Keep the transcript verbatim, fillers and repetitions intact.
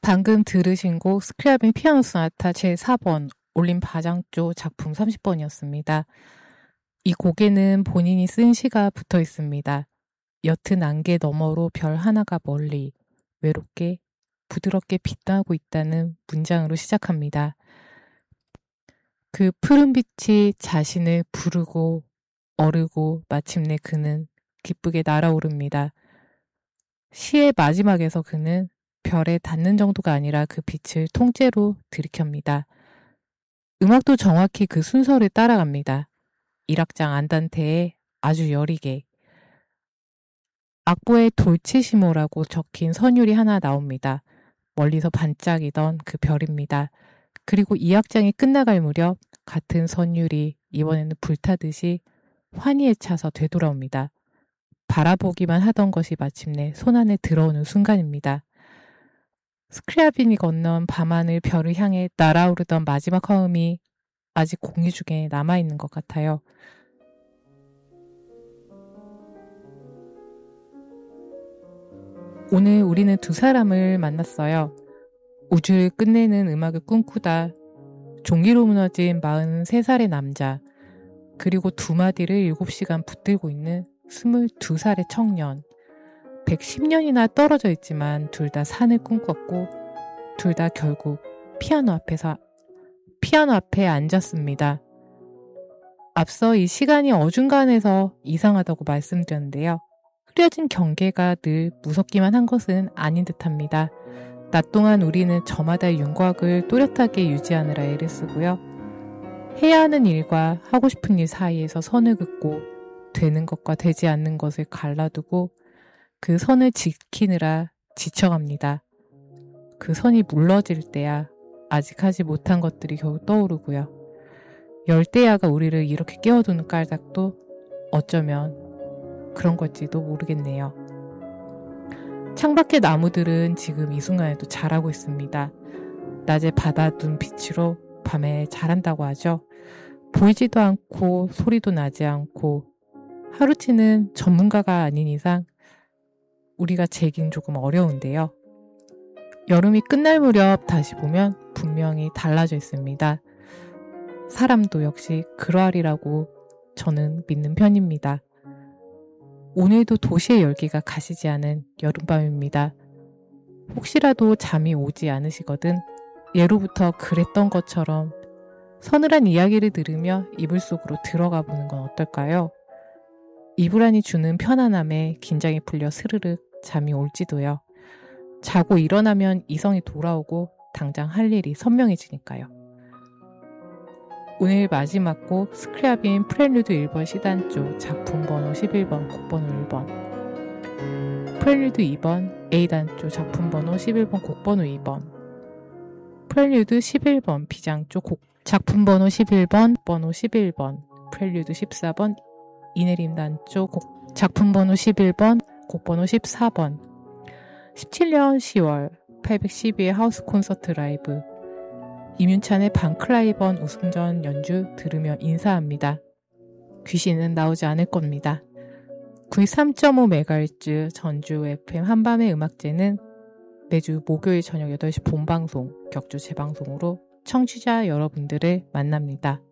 방금 들으신 곡 스크랴빈 피아노 소나타 제사 번 올림 바장조 작품 삼십 번이었습니다. 이 곡에는 본인이 쓴 시가 붙어 있습니다. 옅은 안개 너머로 별 하나가 멀리 외롭게 부드럽게 빛나고 있다는 문장으로 시작합니다. 그 푸른 빛이 자신을 부르고 어르고 마침내 그는 기쁘게 날아오릅니다. 시의 마지막에서 그는 별에 닿는 정도가 아니라 그 빛을 통째로 들이켭니다. 음악도 정확히 그 순서를 따라갑니다. 일 악장 안단테에 아주 여리게 악보에 돌치시모라고 적힌 선율이 하나 나옵니다. 멀리서 반짝이던 그 별입니다. 그리고 이 악장이 끝나갈 무렵 같은 선율이 이번에는 불타듯이 환희에 차서 되돌아옵니다. 바라보기만 하던 것이 마침내 손안에 들어오는 순간입니다. 스크랴빈이 건넌 밤하늘 별을 향해 날아오르던 마지막 화음이 아직 공기 중에 남아있는 것 같아요. 오늘 우리는 두 사람을 만났어요. 우주를 끝내는 음악을 꿈꾸다 종기로 무너진 마흔세 살의 남자, 그리고 두 마디를 일곱 시간 붙들고 있는 스물두 살의 청년. 백십 년이나 떨어져 있지만 둘 다 산을 꿈꿨고 둘 다 결국 피아노 앞에서 피아노 앞에 앉았습니다. 앞서 이 시간이 어중간해서 이상하다고 말씀드렸는데요. 흐려진 경계가 늘 무섭기만 한 것은 아닌 듯합니다. 낮 동안 우리는 저마다의 윤곽을 또렷하게 유지하느라 애를 쓰고요. 해야 하는 일과 하고 싶은 일 사이에서 선을 긋고 되는 것과 되지 않는 것을 갈라두고 그 선을 지키느라 지쳐갑니다. 그 선이 물러질 때야 아직 하지 못한 것들이 겨우 떠오르고요. 열대야가 우리를 이렇게 깨워두는 깔닥도 어쩌면 그런 걸지도 모르겠네요. 창밖의 나무들은 지금 이 순간에도 자라고 있습니다. 낮에 받아둔 빛으로 밤에 자란다고 하죠. 보이지도 않고 소리도 나지 않고 하루치는 전문가가 아닌 이상 우리가 재긴 조금 어려운데요. 여름이 끝날 무렵 다시 보면 분명히 달라져 있습니다. 사람도 역시 그러하리라고 저는 믿는 편입니다. 오늘도 도시의 열기가 가시지 않은 여름밤입니다. 혹시라도 잠이 오지 않으시거든 예로부터 그랬던 것처럼 서늘한 이야기를 들으며 이불 속으로 들어가 보는 건 어떨까요? 이불 안이 주는 편안함에 긴장이 풀려 스르륵 잠이 올지도요. 자고 일어나면 이성이 돌아오고 당장 할 일이 선명해지니까요. 오늘 마지막 곡 스크랴빈 프렐류드 일 번 시단조 작품 번호 십일 번 곡번호 일 번, 프렐류드 이 번 A단조 작품 번호 십일 번 곡번호 이 번, 프렐류드 십일 번 B장조 곡 작품 번호 십일 번 번호 십일 번, 프렐류드 십사 번 이내림 단조 곡 작품 번호 십일 번 곡번호 십사 번. 십칠 년 시월 팔백십이회 하우스 콘서트 라이브 임윤찬의 방클라이번 우승전 연주 들으며 인사합니다. 귀신은 나오지 않을 겁니다. 구십삼 점 오 메가헤르츠 전주 에프엠 한밤의 음악제는 매주 목요일 저녁 여덟 시 본방송 격주 재방송으로 청취자 여러분들을 만납니다.